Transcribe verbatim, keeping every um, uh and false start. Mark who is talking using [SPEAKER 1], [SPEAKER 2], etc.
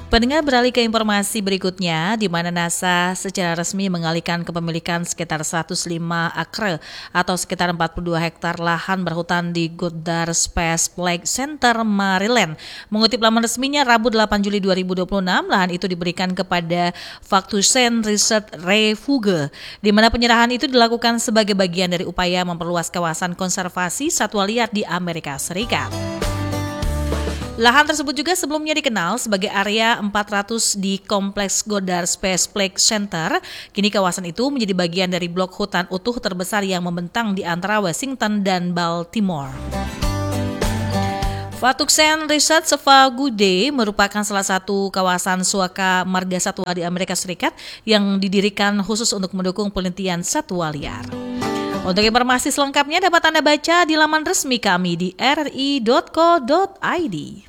[SPEAKER 1] Pendengar, beralih ke informasi berikutnya, di mana NASA secara resmi mengalihkan kepemilikan sekitar seratus lima akre atau sekitar empat puluh dua hektar lahan berhutan di Goddard Space Flight Center, Maryland. Mengutip laman resminya Rabu delapan Juli dua ribu dua puluh enam, lahan itu diberikan kepada Factusen Research Refuge, di mana penyerahan itu dilakukan sebagai bagian dari upaya memperluas kawasan konservasi satwa liar di Amerika Serikat. Lahan tersebut juga sebelumnya dikenal sebagai Area empat ratus di Kompleks Goddard Space Flight Center. Kini kawasan itu menjadi bagian dari blok hutan utuh terbesar yang membentang di antara Washington dan Baltimore. Factusen Research Refuge merupakan salah satu kawasan suaka marga satwa di Amerika Serikat yang didirikan khusus untuk mendukung penelitian satwa liar. Untuk informasi selengkapnya dapat Anda baca di laman resmi kami di r r i dot co dot i d.